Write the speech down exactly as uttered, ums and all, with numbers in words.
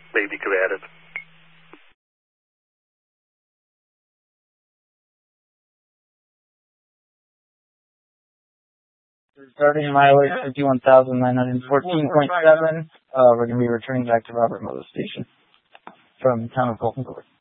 may be granted. Starting mileage fifty-one thousand nine hundred fourteen point seven, uh, we're going to be returning back to Robert Motor Station from town of Colton Court.